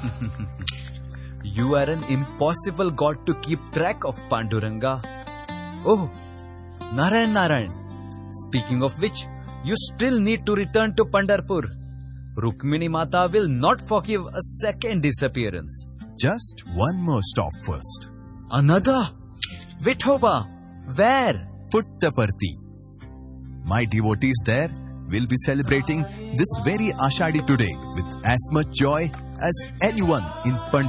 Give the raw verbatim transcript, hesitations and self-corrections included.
You are an impossible god to keep track of, Panduranga. Oh, Narayan Narayan. Speaking of which, you still need to return to Pandharpur. Rukmini Mata will not forgive a second disappearance. Just one more stop first. Another? Vithoba. Where? Puttaparthi. My devotees there will be celebrating this very Ashadi today with as much joy as anyone in Pandharpur.